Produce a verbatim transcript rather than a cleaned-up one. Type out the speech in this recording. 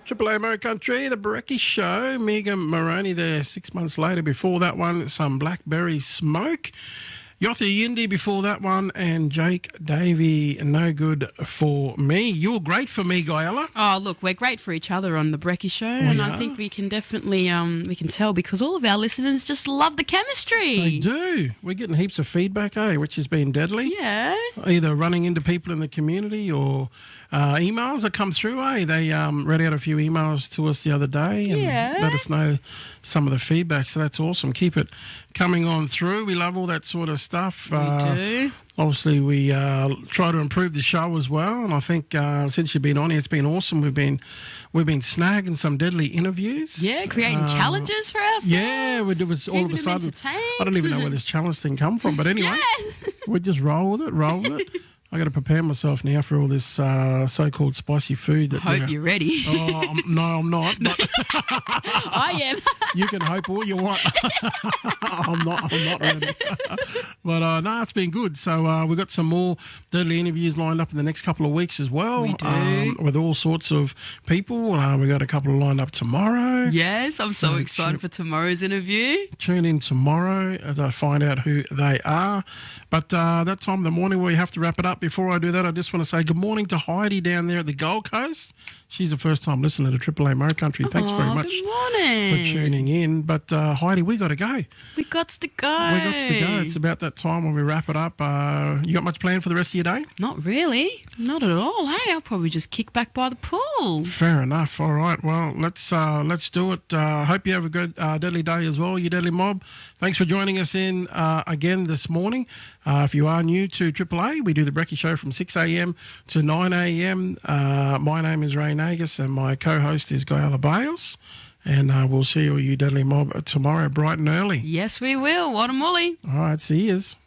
Triple A Mo Country, the Brekkie Show. Megan Moroney there six months later. Before that one, some Blackberry Smoke. Yotha Yindi before that one, and Jake Davey, No Good For Me. You're great for me, Guyella. Oh, look, we're great for each other on the Brekkie Show, we and are. I think we can definitely, um, we can tell because all of our listeners just love the chemistry. They do. We're getting heaps of feedback, eh, which has been deadly. Yeah. Either running into people in the community or uh, emails that come through, eh? They um, read out a few emails to us the other day and yeah. let us know some of the feedback, so that's awesome. Keep it coming on through. We love all that sort of stuff. We uh, do. Obviously, we uh, try to improve the show as well, and I think uh, since you've been on here, it's been awesome. We've been we've been snagging some deadly interviews. Yeah, creating uh, challenges for ourselves. Yeah, we, it was all of a sudden. I don't even know where this challenge thing come from, but anyway, yes. we just roll with it, roll with it. I got to prepare myself now for all this uh, so-called spicy food. That I hope you're ready. Oh, I'm, no, I'm not. But I am. You can hope all you want. I'm not. I'm not ready. But uh, no, it's been good. So uh, we've got some more deadly interviews lined up in the next couple of weeks as well. We do. Um, with all sorts of people. Uh, we got a couple lined up tomorrow. Yes, I'm so, so excited tu- for tomorrow's interview. Tune in tomorrow to find out who they are. But uh, that time of the morning we have to wrap it up. Before I do that, I just want to say good morning to Heidi down there at the Gold Coast. She's a first-time listener to Triple A Mo Country. Thanks oh, very much good morning. for tuning in. But uh, Heidi, we got to go. We got to go. We got to go. It's about that time when we wrap it up. Uh, you got much planned for the rest of your day? Not really. Not at all. Hey, I'll probably just kick back by the pool. Fair enough. All right. Well, let's uh, let's do it. Uh, hope you have a good uh, deadly day as well, you deadly mob. Thanks for joining us in uh, again this morning. Uh, if you are new to Triple A, we do the Brekkie Show from six a.m. to nine a.m. Uh, my name is Ray Nagus and my co-host is Guyella Bales. And uh, we'll see all you deadly mob tomorrow bright and early. Yes, we will. What a mully. All right, see yous.